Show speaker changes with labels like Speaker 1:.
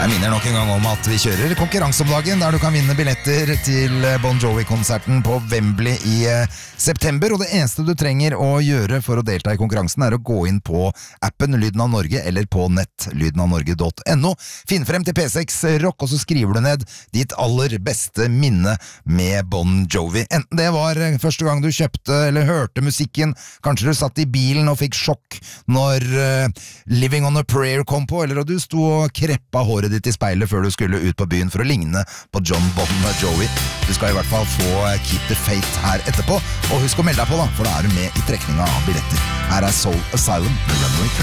Speaker 1: Jeg minner nok en gang om at vi kjører konkurranse om dagen, der du kan vinne billetter til Bon Jovi-konserten på Wembley i september. Og det eneste du trenger å gjøre for å delta i konkurransen er å gå inn på appen Lyden av Norge eller på nett lydenavnorge.no. Finn frem til P6 Rock, og så skriver du ned ditt aller beste minne med Bon Jovi. Enten det var første gang du kjøpte eller hørte musikken, kanskje du satt i bilen og fikk sjokk når Living on a Prayer kom på, eller at du sto og kreppa håret ditt i speilet før du skulle ut på byen for å ligne på John Bon Jovi. Du skal i hvert fall få Keep the Faith her etterpå, og husk å melde deg på da, for da er du med i trekninga av billetter. Her er Soul Asylum med Runaway Train.